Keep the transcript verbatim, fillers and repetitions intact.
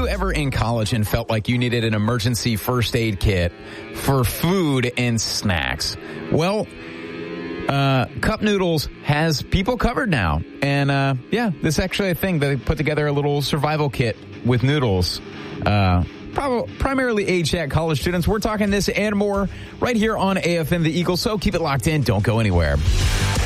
you ever in college and felt like you needed an emergency first aid kit for food and snacks? Well, uh, Cup Noodles has people covered now. And, uh, yeah, this is actually a thing. They put together a little survival kit with noodles. Uh, prob- primarily aimed at college students. We're talking this and more right here on A F M The Eagle. So keep it locked in. Don't go anywhere.